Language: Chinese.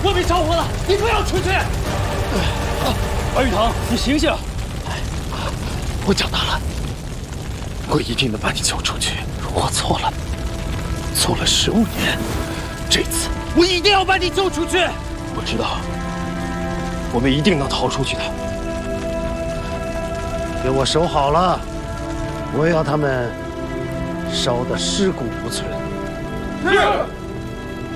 都被着火了，你不要出去！白玉堂，你醒醒！ 我长大了，我一定能把你救出去。我错了，错了15年，这次我一定要把你救出去。我知道，我们一定能逃出去的。 给我守好了，我要他们烧得尸骨无存。 是。